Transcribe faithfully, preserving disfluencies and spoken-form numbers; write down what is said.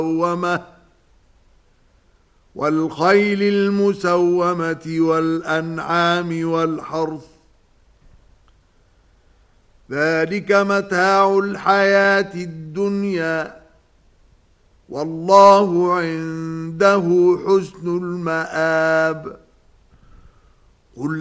المسومة والخيل المسومة والأنعام والحرث ذلك متاع الحياة الدنيا والله عنده حسن المآب. قل